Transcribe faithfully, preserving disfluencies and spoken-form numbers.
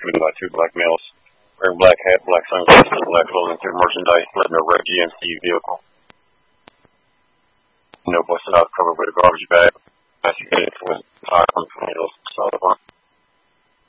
committed by two black males wearing black hat, black sunglasses, and black clothing through merchandise led in a red G M C vehicle. No busted out, covered with a garbage bag. Investigators was tied on tornadoes.